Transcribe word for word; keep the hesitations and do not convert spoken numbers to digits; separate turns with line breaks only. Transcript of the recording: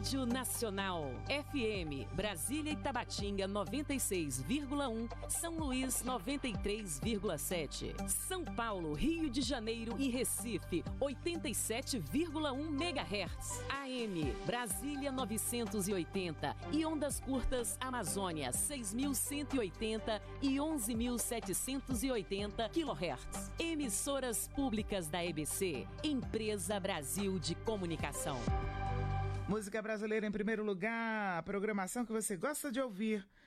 Rádio Nacional. F M, Brasília e Tabatinga noventa e seis vírgula um, São Luís noventa e três vírgula sete. São Paulo, Rio de Janeiro e Recife oitenta e sete vírgula um megahertz. A M, Brasília novecentos e oitenta e ondas curtas Amazônia seis mil cento e oitenta e onze mil setecentos e oitenta quilohertz. Emissoras públicas da E B C, Empresa Brasil de Comunicação.
Música brasileira em primeiro lugar, a programação que você gosta de ouvir